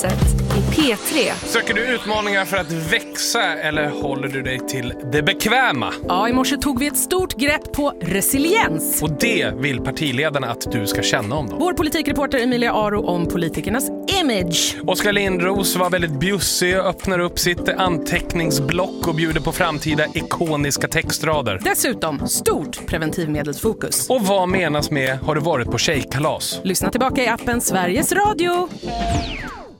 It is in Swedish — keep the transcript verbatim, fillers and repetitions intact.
Gymnasiet i P tre. Söker du utmaningar för att växa eller håller du dig till det bekväma? Ja, i morse tog vi ett stort grepp på resiliens. Och det vill partiledarna att du ska känna om dem. Vår politikreporter Emilia Aro om politikernas image. Oskar Lindros var väldigt bjussig och öppnar upp sitt anteckningsblock och bjuder på framtida ikoniska textrader. Dessutom stort preventivmedelsfokus. Och vad menas med har du varit på tjejkalas? Lyssna tillbaka i appen Sveriges Radio.